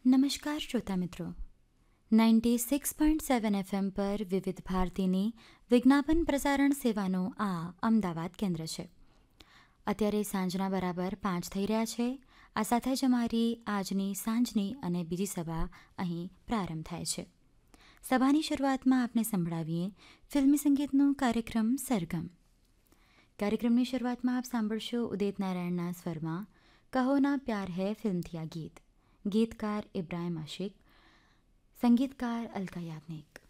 નમસ્કાર શ્રોતા મિત્રો, 96.7 FM પર વિવિધ ભારતીની વિજ્ઞાપન પ્રસારણ સેવાનું આ અમદાવાદ કેન્દ્ર છે. અત્યારે સાંજના બરાબર 5 થઈ રહ્યા છે. આ સાથે જ અમારી આજની સાંજની અને બીજી સભા અહીં પ્રારંભ થાય છે. સભાની શરૂઆતમાં આપને સંભળાવીએ ફિલ્મી સંગીતનો કાર્યક્રમ સરગમ. કાર્યક્રમની શરૂઆતમાં આપ સાંભળશો ઉદિત નારાયણના સ્વરમાં કહો ના પ્યાર હૈ ફિલ્મથી આ ગીત. ગીતકાર ઇબ્રાહિમ આશિક, સંગીતકાર અલકા યાજ્ઞિક.